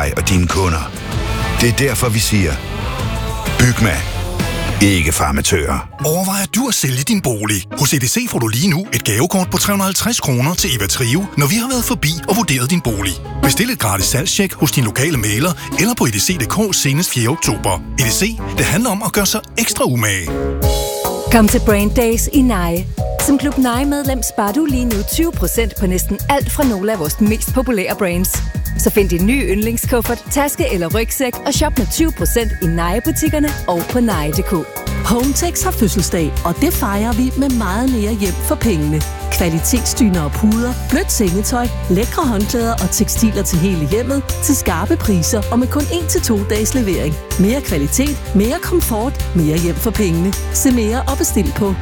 dig og dine kunder. Det er derfor, vi siger, Bygma. Ikke farmatører. Overvejer du at sælge din bolig? Hos EDC får du lige nu et gavekort på 350 kroner til Eva Trio, når vi har været forbi og vurderet din bolig. Bestil et gratis salgstjek hos din lokale mægler eller på edc.dk senest 4. oktober. EDC, det handler om at gøre sig ekstra umage. Kom til Brand Days i Nye. Som Klub Nye-medlem sparer du lige nu 20% på næsten alt fra nogle af vores mest populære brands. Så find din nye yndlingskuffert, taske eller rygsæk og shop med 20% i Nye-butikkerne og på nye.dk. Hometex har fødselsdag, og det fejrer vi med meget mere hjem for pengene. Kvalitetsdyner og puder, blødt sengetøj, lækre håndklæder og tekstiler til hele hjemmet til skarpe priser og med kun 1-2 dages levering. Mere kvalitet, mere komfort, mere hjem for pengene. Se mere og bestil på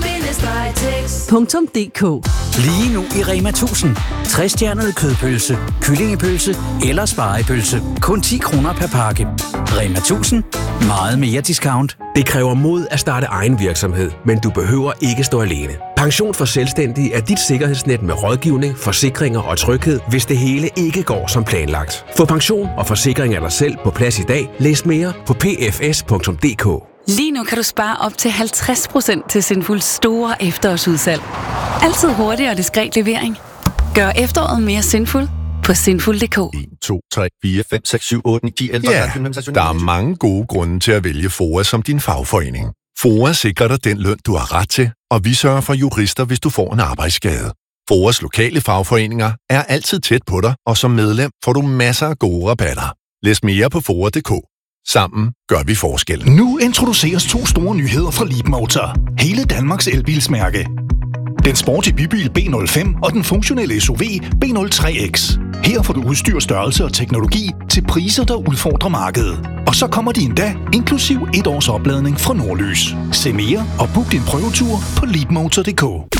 home-tex.dk. Lige nu i Rema 1000. 60-stjernede kødpølse, kyllingepølse eller spegepølse. Kun 10 kroner per pakke. Rema 1000. Meget mere discount. Det kræver mod at starte egen virksomhed, men du behøver ikke stå alene. Pension for Selvstændige er dit sikkerhedsnet med rådgivning, forsikringer og tryghed, hvis det hele ikke går som planlagt. Få pension og forsikring af dig selv på plads i dag. Læs mere på pfs.dk. Lige nu kan du spare op til 50% til Sinfuls store efterårsudsalg. Altid hurtig og diskret levering. Gør efteråret mere sinful på sinful.dk. 1, 2, 3, 4, 5, 6, 7, 8, 9, 10, 11, Ja, der er mange gode grunde til at vælge FOA som din fagforening. FOA sikrer dig den løn, du har ret til, og vi sørger for jurister, hvis du får en arbejdsskade. FOAs lokale fagforeninger er altid tæt på dig, og som medlem får du masser af gode rabatter. Læs mere på FOA.dk. Sammen gør vi forskellen. Nu introduceres 2 store nyheder fra Leapmotor. Hele Danmarks elbilsmærke. Den sporty bybil B05 og den funktionelle SUV B03X. Her får du udstyr, størrelse og teknologi til priser, der udfordrer markedet. Og så kommer de endda inklusiv 1 års opladning fra Nordlys. Se mere og book din prøvetur på leapmotor.dk.